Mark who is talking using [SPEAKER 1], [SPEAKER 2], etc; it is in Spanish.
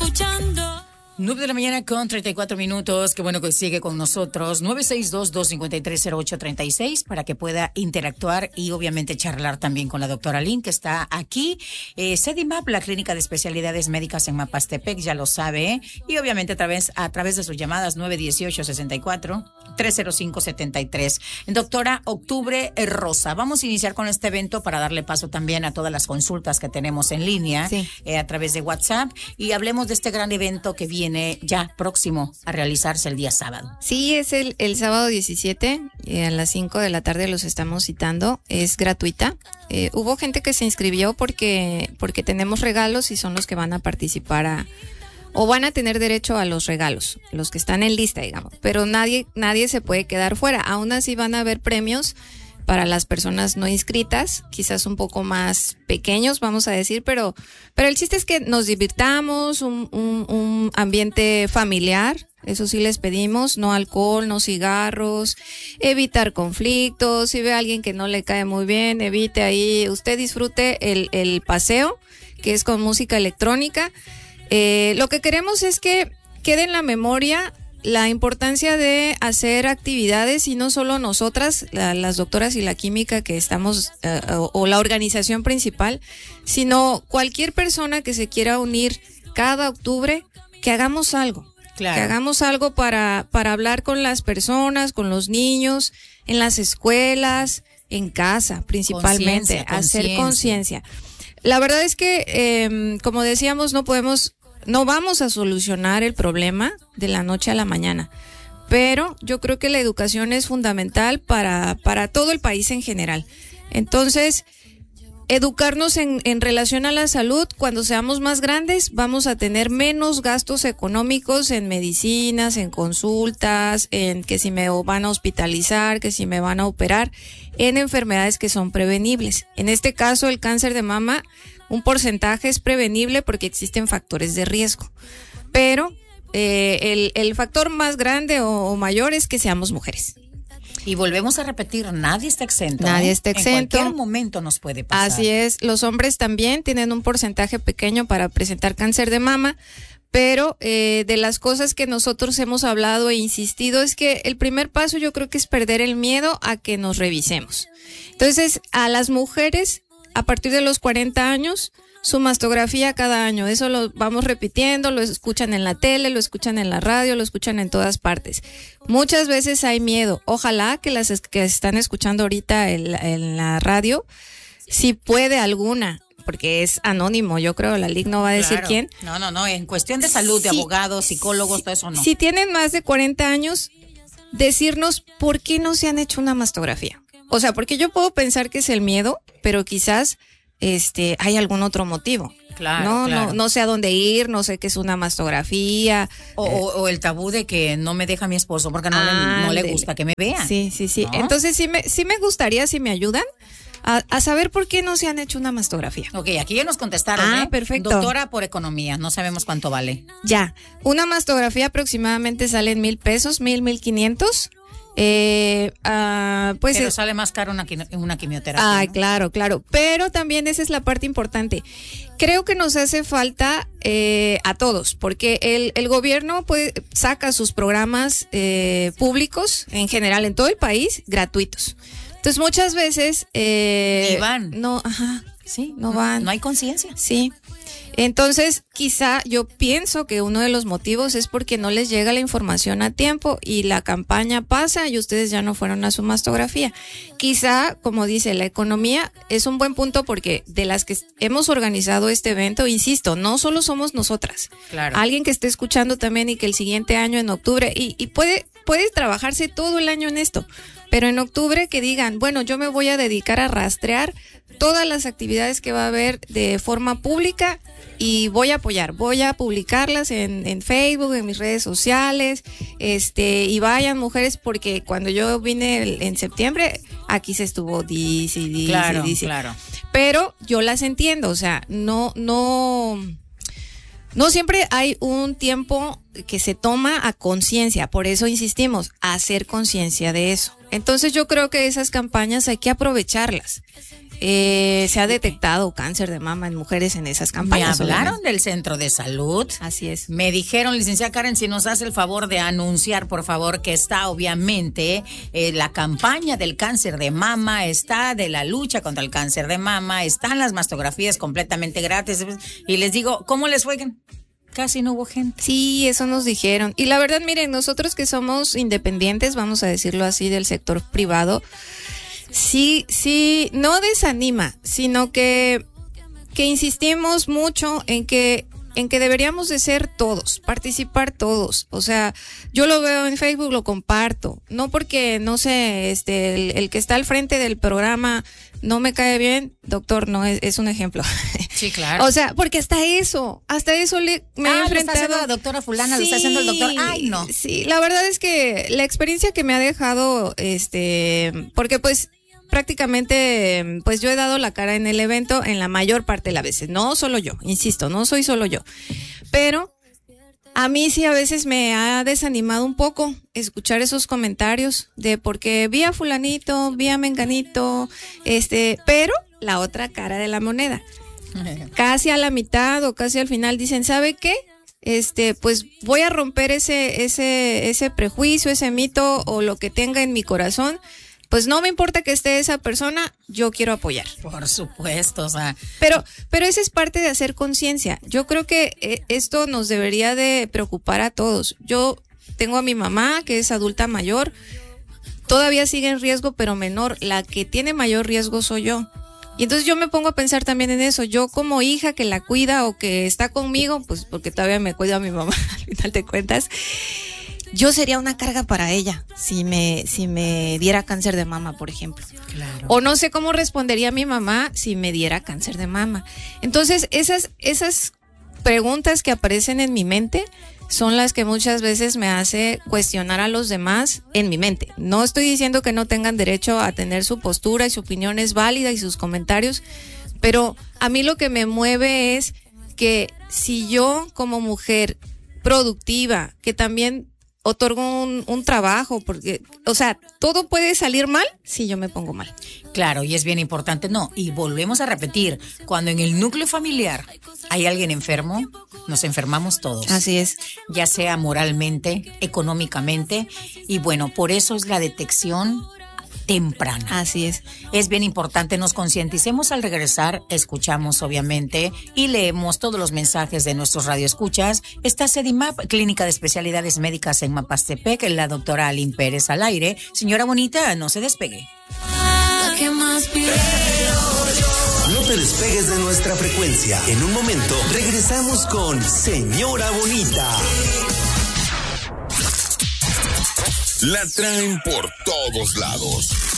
[SPEAKER 1] 9 de la mañana con 34 minutos. Qué bueno que sigue con nosotros. 962-253-0836 para que pueda interactuar y obviamente charlar también con la doctora Lynn, que está aquí. CEDIMAP, la clínica de especialidades médicas en Mapastepec, ya lo sabe, ¿eh? Y obviamente a través de sus llamadas 918-64-305-73. Doctora, octubre rosa. Vamos a iniciar con este evento para darle paso también a todas las consultas que tenemos en línea, sí, a través de WhatsApp, y hablemos de este gran evento que viene ya próximo a realizarse el día sábado.
[SPEAKER 2] Sí, es el sábado 17, a las 5 de la tarde los estamos citando, es gratuita. Hubo gente que se inscribió porque tenemos regalos y son los que van a participar o van a tener derecho a los regalos, los que están en lista, digamos, pero nadie se puede quedar fuera. Aún así van a haber premios para las personas no inscritas, quizás un poco más pequeños, vamos a decir, pero el chiste es que nos divirtamos, un ambiente familiar, eso sí les pedimos, no alcohol, no cigarros, evitar conflictos, si ve a alguien que no le cae muy bien, evite ahí, usted disfrute el paseo, que es con música electrónica. Lo que queremos es que quede en la memoria la importancia de hacer actividades, y no solo nosotras, las doctoras y la química que estamos, o la organización principal, sino cualquier persona que se quiera unir cada octubre, que hagamos algo. Claro. Que hagamos algo para hablar con las personas, con los niños, en las escuelas, en casa principalmente, hacer conciencia. La verdad es que, como decíamos, no vamos a solucionar el problema de la noche a la mañana, pero yo creo que la educación es fundamental para todo el país en general. Entonces, educarnos en relación a la salud, cuando seamos más grandes, vamos a tener menos gastos económicos en medicinas, en consultas, en que si me van a hospitalizar, que si me van a operar, en enfermedades que son prevenibles. En este caso, el cáncer de mama, un porcentaje es prevenible porque existen factores de riesgo, pero el factor más grande o mayor es que seamos mujeres.
[SPEAKER 1] Y volvemos a repetir, nadie está exento.
[SPEAKER 2] Nadie está exento.
[SPEAKER 1] En cualquier momento nos puede pasar.
[SPEAKER 2] Así es, los hombres también tienen un porcentaje pequeño para presentar cáncer de mama, pero de las cosas que nosotros hemos hablado e insistido es que el primer paso yo creo que es perder el miedo a que nos revisemos. Entonces, a las mujeres, a partir de los 40 años, su mastografía cada año, eso lo vamos repitiendo, lo escuchan en la tele, lo escuchan en la radio, lo escuchan en todas partes. Muchas veces hay miedo. Ojalá que las que están escuchando ahorita en la radio, si puede alguna, porque es anónimo, yo creo, la LIC no va a decir claro. ¿Quién?
[SPEAKER 1] No, en cuestión de salud, de abogados, psicólogos, todo eso no.
[SPEAKER 2] Si tienen más de 40 años, decirnos por qué no se han hecho una mastografía. O sea, porque yo puedo pensar que es el miedo, pero quizás hay algún otro motivo.
[SPEAKER 1] Claro,
[SPEAKER 2] no sé a dónde ir, no sé qué es una mastografía.
[SPEAKER 1] O el tabú de que no me deja mi esposo porque no le gusta que me vea.
[SPEAKER 2] Sí. ¿No? Entonces sí me gustaría, si me ayudan, a saber por qué no se han hecho una mastografía.
[SPEAKER 1] Ok, aquí ya nos contestaron.
[SPEAKER 2] Perfecto.
[SPEAKER 1] Doctora, por economía, no sabemos cuánto vale.
[SPEAKER 2] Ya, una mastografía aproximadamente sale en $1,000, 1,500. Pues
[SPEAKER 1] pero sale más caro una quimioterapia.
[SPEAKER 2] Ay,
[SPEAKER 1] ¿no?
[SPEAKER 2] Claro, pero también esa es la parte importante. Creo que nos hace falta a todos, porque el gobierno saca sus programas públicos en general en todo el país gratuitos. Entonces muchas veces
[SPEAKER 1] y van.
[SPEAKER 2] No van.
[SPEAKER 1] No hay conciencia.
[SPEAKER 2] Sí. Entonces, quizá yo pienso que uno de los motivos es porque no les llega la información a tiempo y la campaña pasa y ustedes ya no fueron a su mastografía. Quizá, como dice, la economía es un buen punto porque de las que hemos organizado este evento, insisto, no solo somos nosotras.
[SPEAKER 1] Claro.
[SPEAKER 2] Alguien que esté escuchando también y que el siguiente año en octubre, y puede trabajarse todo el año en esto, pero en octubre que digan, bueno, yo me voy a dedicar a rastrear todas las actividades que va a haber de forma pública y voy a publicarlas en Facebook, en mis redes sociales, y vayan mujeres, porque cuando yo vine en septiembre, aquí se estuvo dice.
[SPEAKER 1] Claro.
[SPEAKER 2] Pero yo las entiendo, o sea, no siempre hay un tiempo que se toma a conciencia, por eso insistimos, a hacer conciencia de eso. Entonces yo creo que esas campañas hay que aprovecharlas. se ha detectado cáncer de mama en mujeres en esas campañas.
[SPEAKER 1] Me hablaron del centro de salud.
[SPEAKER 2] Así es.
[SPEAKER 1] Me dijeron, licenciada Karen, si nos hace el favor de anunciar, por favor, que está obviamente la campaña del cáncer de mama, está de la lucha contra el cáncer de mama, están las mastografías completamente gratis. Y les digo, ¿cómo les fue? Casi no hubo gente.
[SPEAKER 2] Sí, eso nos dijeron. Y la verdad, miren, nosotros que somos independientes, vamos a decirlo así, del sector privado, sí, no desanima, sino que insistimos mucho en que deberíamos de ser todos, participar todos. O sea, yo lo veo en Facebook, lo comparto, no porque, no sé, el que está al frente del programa no me cae bien, doctor, no, es un ejemplo.
[SPEAKER 1] Sí, claro.
[SPEAKER 2] O sea, porque hasta eso me he enfrentado.
[SPEAKER 1] Lo está haciendo la doctora fulana, sí, lo está haciendo el doctor. Ay, no.
[SPEAKER 2] Sí, la verdad es que la experiencia que me ha dejado, porque pues prácticamente, pues yo he dado la cara en el evento en la mayor parte de las veces. No solo yo, insisto, no soy solo yo. Pero a mí sí a veces me ha desanimado un poco escuchar esos comentarios de porque vi a fulanito, vi a menganito, pero la otra cara de la moneda. Casi a la mitad o casi al final dicen, ¿sabe qué? Pues voy a romper ese prejuicio, ese mito o lo que tenga en mi corazón. Pues no me importa que esté esa persona, yo quiero apoyar.
[SPEAKER 1] Por supuesto, o sea.
[SPEAKER 2] Pero esa es parte de hacer conciencia. Yo creo que esto nos debería de preocupar a todos. Yo tengo a mi mamá, que es adulta mayor, todavía sigue en riesgo, pero menor. La que tiene mayor riesgo soy yo. Y entonces yo me pongo a pensar también en eso. Yo como hija que la cuida o que está conmigo, pues porque todavía me cuida a mi mamá, al final de cuentas, yo sería una carga para ella si me diera cáncer de mama, por ejemplo.
[SPEAKER 1] Claro.
[SPEAKER 2] O no sé cómo respondería mi mamá si me diera cáncer de mama. Entonces, esas preguntas que aparecen en mi mente son las que muchas veces me hace cuestionar a los demás en mi mente. No estoy diciendo que no tengan derecho a tener su postura y su opinión es válida y sus comentarios, pero a mí lo que me mueve es que si yo como mujer productiva, que también otorgo un trabajo, porque, o sea, todo puede salir mal si yo me pongo mal.
[SPEAKER 1] Claro, y es bien importante, no, y volvemos a repetir, cuando en el núcleo familiar hay alguien enfermo, nos enfermamos todos.
[SPEAKER 2] Así es.
[SPEAKER 1] Ya sea moralmente, económicamente, y bueno, por eso es la detección temprana.
[SPEAKER 2] Así es.
[SPEAKER 1] Es bien importante, nos concienticemos al regresar, escuchamos obviamente y leemos todos los mensajes de nuestros radioescuchas. Está CEDIMAP, Clínica de Especialidades Médicas en Mapastepec, la doctora Aline Pérez al aire. Señora bonita, no se despegue.
[SPEAKER 3] No te despegues de nuestra frecuencia. En un momento regresamos con Señora Bonita.
[SPEAKER 4] La traen por todos lados.